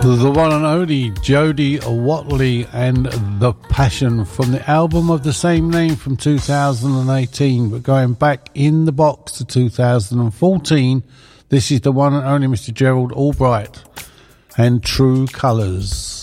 The one and only Jody Watley and The Passion from the album of the same name from 2018, but going back in the box to 2014, this is the one and only Mr. Gerald Albright and True Colours.